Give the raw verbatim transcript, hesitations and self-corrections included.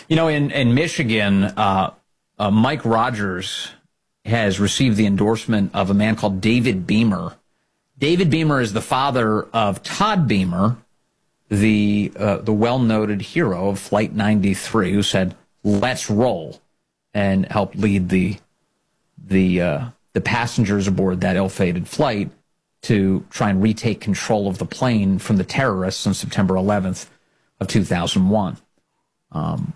You know, in, in Michigan, uh, uh, Mike Rogers has received the endorsement of a man called David Beamer. David Beamer is the father of Todd Beamer, the uh, the well-noted hero of Flight ninety-three, who said, "Let's roll," and helped lead the the uh, the passengers aboard that ill-fated flight to try and retake control of the plane from the terrorists on September eleventh of two thousand one. Um,